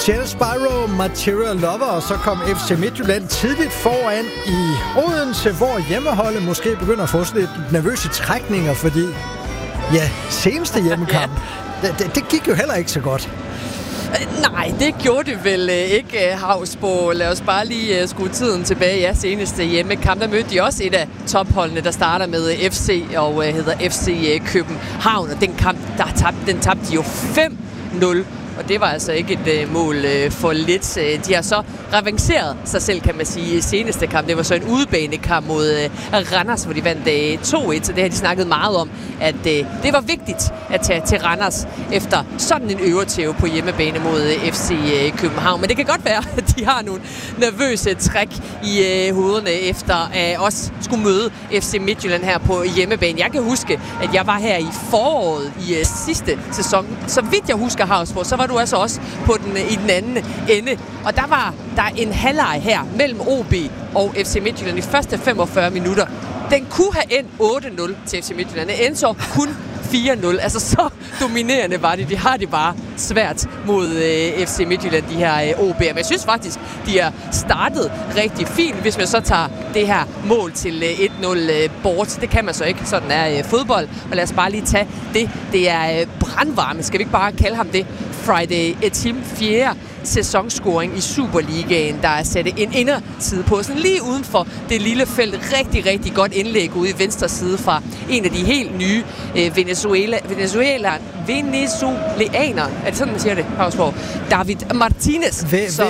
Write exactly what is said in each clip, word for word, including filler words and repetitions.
Shell Spyro, Material Lover, og så kom F C Midtjylland tidligt foran i Odense, hvor hjemmeholdet måske begynder at få sådan lidt nervøse trækninger, fordi ja, seneste hjemmekamp, ja. det, det gik jo heller ikke så godt. Nej, det gjorde det vel ikke, Havsbo. Lad os bare lige skrue tiden tilbage. Ja, seneste hjemmekamp, der mødte de også et af topholdene, der starter med F C og hedder F C København. Og den kamp, der tabte, den tabte de jo fem nul. Og det var altså ikke et øh, mål øh, for lidt. De har så revanceret sig selv, kan man sige, i seneste kamp. Det var så en udebanekamp mod øh, Randers, hvor de vandt øh, to et. Så det har de snakket meget om, at øh, det var vigtigt at tage til Randers efter sådan en øvertæve på hjemmebane mod øh, F C øh, København. Men det kan godt være, at de har nogle nervøse træk i øh, hovederne efter øh, også skulle møde F C Midtjylland her på hjemmebane. Jeg kan huske, at jeg var her i foråret i øh, sidste sæson. Så vidt jeg husker, Havsborg, så var du altså også på den, i den anden ende. Og der var der en halvleg her mellem O B og F C Midtjylland i første femogfyrre minutter. Den kunne have endt otte nul til F C Midtjylland. Den endte så kun fire nul. Altså så dominerende var det. De har det bare svært mod øh, F C Midtjylland, de her øh, O B'er. Men jeg synes faktisk, de har startet rigtig fint, hvis man så tager det her mål til øh, et nul øh, bort. Det kan man så ikke. Sådan er øh, fodbold. Og lad os bare lige tage det. Det er øh, brandvarme. Skal vi ikke bare kalde ham det? Friday Team fjerde sæsonscoring i Superligaen, der er sat en inderside på, sådan lige uden for det lille felt. Rigtig, rigtig godt indlæg ude i venstre side fra en af de helt nye øh, Venezuela, Venezuela, venezuelaner. Er det sådan, man siger det, Havsborg? David Martinez. Ve- som,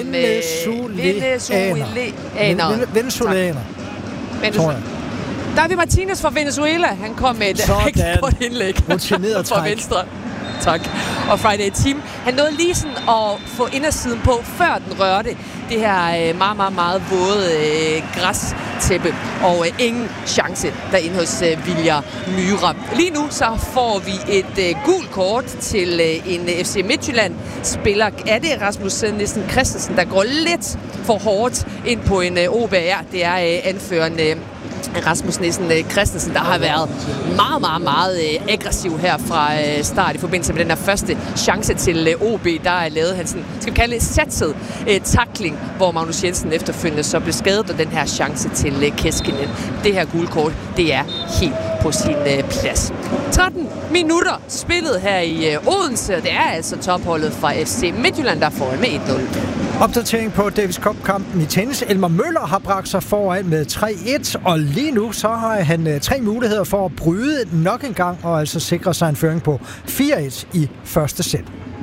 Venezuelaner. Venezuelaner. Venezuelaner. Venezuelaner. David Martinez fra Venezuela. Han kom med et sådan. rigtig godt indlæg fra venstre. Tak. Og Friday Team, han nåede lige sådan at få indersiden på, før den rørte det her øh, meget, meget, meget våde øh, græstæppe. Og øh, ingen chance derinde hos øh, Viljar Myra. Lige nu så får vi et øh, gult kort til øh, en F C Midtjylland-spiller. Er det Rasmus Nielsen Christensen, der går lidt for hårdt ind på en øh, O B R? Det er øh, anføreren øh, Rasmus Nielsen Christensen, der har været meget, meget, meget øh, aggressiv her fra øh, start i forbindelse med den her første chance til øh, O B. Der er lavet han sådan, skal vi kalde det satset øh, tackling, hvor Magnus Jensen efterfølgende så blev skadet, og den her chance til øh, Keskinen. Det her gule kort, det er helt på sin øh, plads. tretten minutter spillet her i øh, Odense, og det er altså topholdet fra F C Midtjylland, der får med et nul. Opdatering på Davis Cup-kampen i tennis. Elmer Møller har bragt sig foran med tre et, og lige nu så har han uh, tre muligheder for at bryde nok en gang, og altså sikre sig en føring på fire et i første sæt.